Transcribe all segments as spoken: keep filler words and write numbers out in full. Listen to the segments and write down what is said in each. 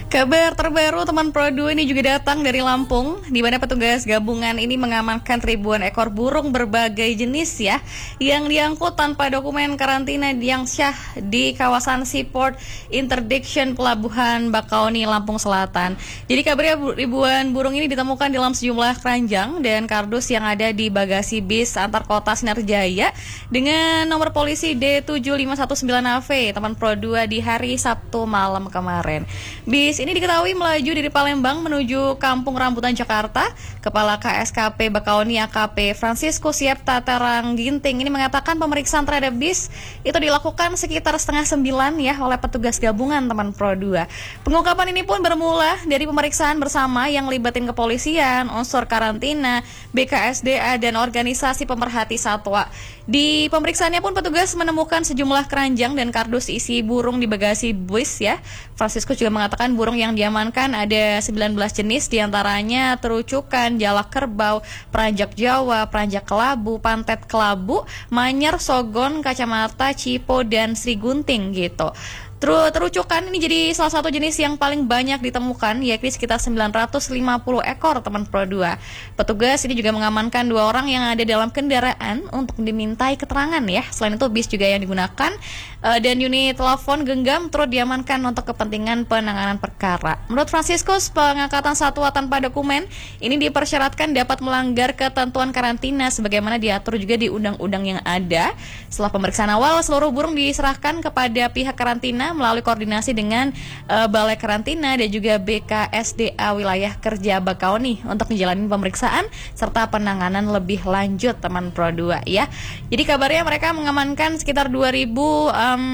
Kabar terbaru teman Pro dua ini juga datang dari Lampung, di mana petugas gabungan ini mengamankan ribuan ekor burung berbagai jenis ya, yang diangkut tanpa dokumen karantina yang syah di kawasan Seaport Interdiction Pelabuhan Bakauni, Lampung Selatan. Jadi kabarnya ribuan burung ini ditemukan dalam sejumlah keranjang dan kardus yang ada di bagasi bis antar kota Sinar Jaya dengan nomor polisi D tujuh lima satu sembilan A V teman Pro dua di hari Sabtu malam kemarin. Bis ini diketahui melaju dari Palembang menuju Kampung Rambutan, Jakarta. Kepala K S K P Bakauni A K P Francisco Siepta Terang Ginting ini mengatakan pemeriksaan terhadap bis itu dilakukan sekitar setengah sembilan ya oleh petugas gabungan teman Pro dua. Pengungkapan ini pun bermula dari pemeriksaan bersama yang libatin kepolisian, unsur karantina, B K S D A dan organisasi pemerhati satwa. Di pemeriksaannya pun petugas menemukan sejumlah keranjang dan kardus isi burung di bagasi bus ya. Francisco juga mengatakan burung yang diamankan ada sembilan belas jenis, diantaranya terucukan, jalak kerbau, peranjak Jawa, peranjak kelabu, pantet kelabu, manyar, sogon, kacamata, cipo, dan sri gunting gitu. Terucukan ini jadi salah satu jenis yang paling banyak ditemukan, yakni sekitar sembilan ratus lima puluh ekor teman Pro dua. Petugas ini juga mengamankan dua orang yang ada dalam kendaraan untuk dimintai keterangan ya. Selain itu bis juga yang digunakan uh, dan unit telepon genggam turut diamankan untuk kepentingan penanganan perkara. Menurut Franciscus, pengangkatan satwa tanpa dokumen ini dipersyaratkan dapat melanggar ketentuan karantina sebagaimana diatur juga di undang-undang yang ada. Setelah pemeriksaan awal, seluruh burung diserahkan kepada pihak karantina melalui koordinasi dengan uh, Balai Karantina dan juga B K S D A Wilayah Kerja Bakauni untuk menjalani pemeriksaan serta penanganan lebih lanjut teman Pro dua ya. Jadi kabarnya mereka mengamankan sekitar dua ribu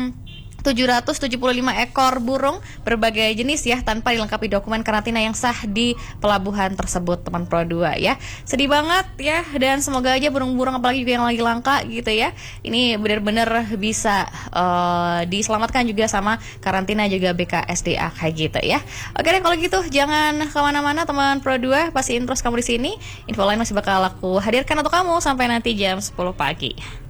tujuh ratus tujuh puluh lima ekor burung berbagai jenis ya tanpa dilengkapi dokumen karantina yang sah di pelabuhan tersebut teman Pro dua ya. Sedih banget ya, dan semoga aja burung-burung apalagi juga yang lagi langka gitu ya, ini benar-benar bisa uh, diselamatkan juga sama karantina juga B K S D A kayak gitu ya. Oke deh kalau gitu jangan kemana-mana teman Pro dua, pastiin terus kamu di sini. Info lain masih bakal aku hadirkan untuk kamu sampai nanti jam sepuluh pagi.